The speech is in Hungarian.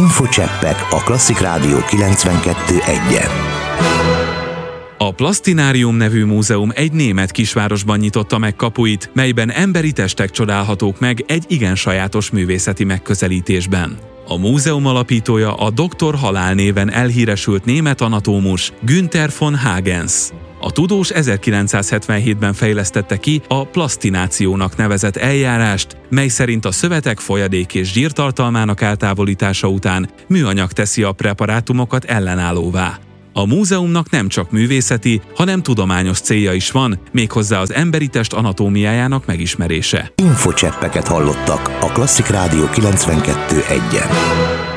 Infocseppek a Klasszik Rádió 92.1-en. A Plasztinárium nevű múzeum egy német kisvárosban nyitotta meg kapuit, melyben emberi testek csodálhatók meg egy igen sajátos művészeti megközelítésben. A múzeum alapítója a Dr. Halál néven elhíresült német anatómus Günther von Hagens. A tudós 1977-ben fejlesztette ki a plasztinációnak nevezett eljárást, mely szerint a szövetek folyadék és zsírtartalmának eltávolítása után műanyag teszi a preparátumokat ellenállóvá. A múzeumnak nem csak művészeti, hanem tudományos célja is van, méghozzá az emberi test anatómiájának megismerése. Infocseppeket hallottak a Klasszik Rádió 92.1-en.